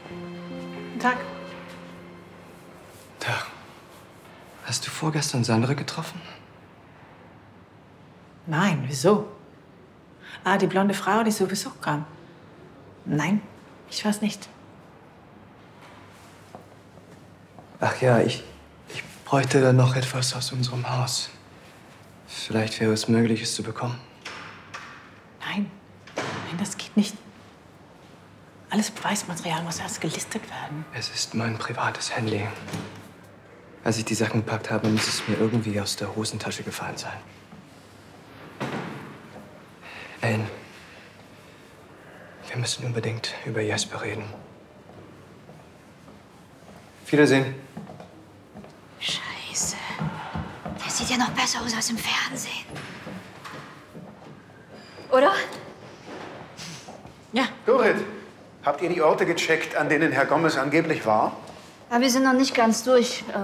Guten Tag. Tag. Hast du vorgestern Sandra getroffen? Nein, wieso? Ah, die blonde Frau, die zu Besuch kam. Nein, ich weiß nicht. Ach ja, ich bräuchte dann noch etwas aus unserem Haus. Vielleicht wäre es möglich, es zu bekommen. Nein, das geht nicht. Alles Beweismaterial muss erst gelistet werden. Es ist mein privates Handy. Als ich die Sachen gepackt habe, muss es mir irgendwie aus der Hosentasche gefallen sein. Ellen, wir müssen unbedingt über Jesper reden. Wiedersehen. Scheiße. Der sieht ja noch besser aus als im Fernsehen. Oder? Ja. Dorit, habt ihr die Orte gecheckt, an denen Herr Gomez angeblich war? Ja, wir sind noch nicht ganz durch.